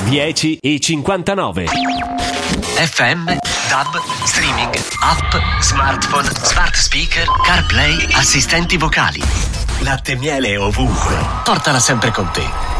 10 e 59. FM, DAB, streaming, app, smartphone, smart speaker, CarPlay, assistenti vocali. Latte e miele ovunque. Portala sempre con te.